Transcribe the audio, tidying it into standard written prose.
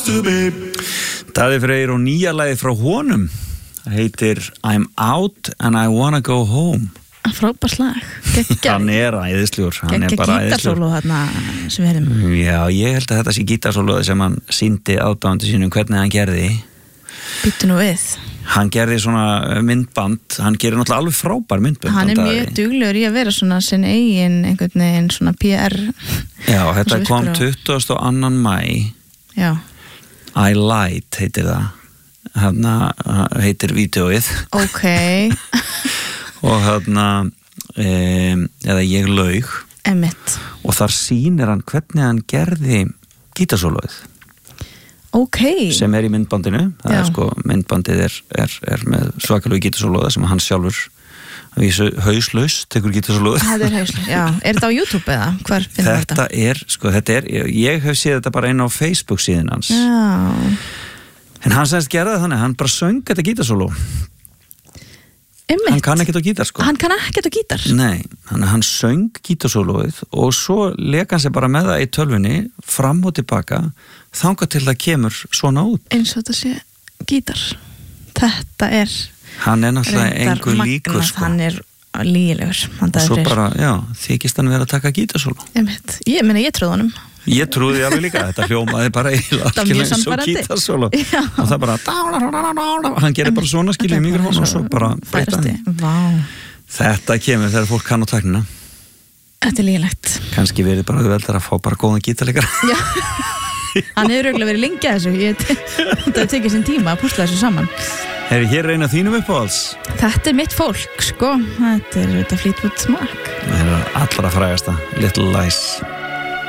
Daði Freyr og nýja lagið frá honum heitir I'm Out and I Wanna Go Home. Frábær slag. Hann æðislegur. Hann bara gítarsóló þarna sem við erum. Já, ég held að þetta sé gítarsólóði sem hann sýndi aðdáandi sínum hvernig hann gerði. Býttu nú við. Hann gerði svona myndband, hann gerir náttúrulega alveg frábær myndband. Hann mjög duglegur í að vera svona sinn eigin einhvern veginn svona PR. Já, þetta kom 22. maí. Já. I Lied heitir það. Hérna heitir vídeóið. Ok. Og hérna eða ég laug. Einmitt. Og þar sýnir hann hvernig hann gerði gítarsólóið. Ok. Sem í myndbandinu. Það er sko, myndbandið er með svakalegu gítarsólóða sem hann sjálfur hauslaus tekur gítarsólóið. Það er hauslaus, já. Er þetta á YouTube eða? Hvar finnum við þetta? Þetta er, ég hef séð þetta bara inn á Facebook síðan hans. Já. En hann semst gerði þannig, hann bara söng þetta gítarsóló. Einmitt. Hann kann ekkert á gítar sko. Hann kann ekkert á gítar? Nei, hann söng gítarsólóið og svo leka hann sig bara með það í tölvunni fram og tilbaka þangað til það kemur svona út. Eins og þetta sé gítar. Þetta er hann náttúrulega engu líkur sko. Hann lygilegur. Og svo bara, já, þykist hann vera að taka gítarsóló. Einmitt. Ég trúði honum. Ég trúði alveg líka, þetta hljómaði bara eiginlega eins og gítarsóló og það bara hann gerir bara svona skilja í mikrofón og svo bara breyta hann. Þetta kemur þegar fólk kann á tæknina. Þetta er lýgilegt. Kannski verið bara auðveldar að fá bara góðan gítarleikara. Já. Hann hefur örugglega verið lengi að þessu. Þetta tekið sinn tíma að púsla þessu saman. Hér er eina þínum uppáhalds. Þetta er mitt fólk, sko. Þetta er Fleetwood Mac. Það er allra frægasta, Little Lies.